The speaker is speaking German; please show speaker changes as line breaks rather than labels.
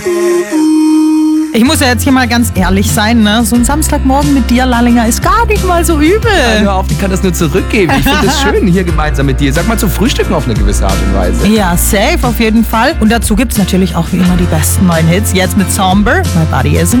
Ich muss ja jetzt hier mal ganz ehrlich sein, ne? So ein Samstagmorgen mit dir, Lallinger, ist gar nicht mal so übel.
Hör auf, ich kann das nur zurückgeben. Ich finde es schön, hier gemeinsam mit dir. Sag mal, zu frühstücken auf eine gewisse Art und Weise.
Ja, safe auf jeden Fall. Und dazu gibt's natürlich auch wie immer die besten neuen Hits. Jetzt mit Somber, My Body Is